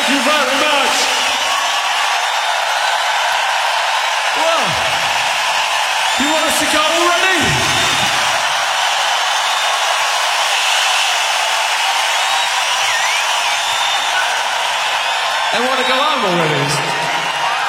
you very much. Well, you want us to go already? They want to go home already.